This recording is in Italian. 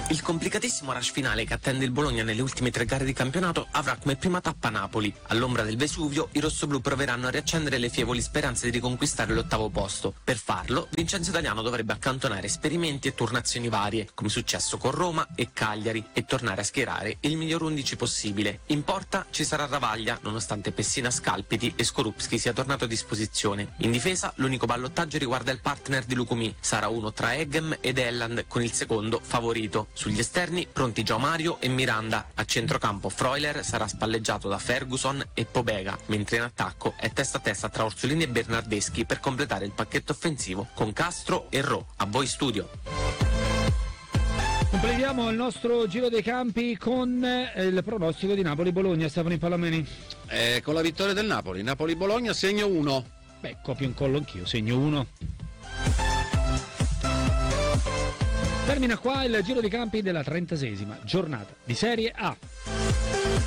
Il complicatissimo rush finale che attende il Bologna nelle ultime 3 gare di campionato avrà come prima tappa Napoli. All'ombra del Vesuvio, i rossoblù proveranno a riaccendere le fievoli speranze di riconquistare l'8° posto. Per farlo, Vincenzo Italiano dovrebbe accantonare esperimenti e turnazioni varie, come successo con Roma e Cagliari, e tornare a schierare il miglior 11 possibile. In porta ci sarà Ravaglia, nonostante Pessina scalpiti e Skorupski sia tornato a disposizione. In difesa, l'unico ballottaggio riguarda il partner di Lukumi. Sarà uno tra Eghem ed Elland, con il secondo favorito. Sugli esterni pronti Gio Mario e Miranda. A centrocampo Freuler sarà spalleggiato da Ferguson e Pobega, mentre in attacco è testa a testa tra Orsolini e Bernardeschi per completare il pacchetto offensivo con Castro e Ro. A voi studio. Completiamo il nostro giro dei campi con il pronostico di Napoli-Bologna. Stefano Palameni. Con la vittoria del Napoli. Napoli-Bologna segno 1. Beh, copio e incollo anch'io, segno 1. Termina qua il giro dei campi della 36esima giornata di Serie A.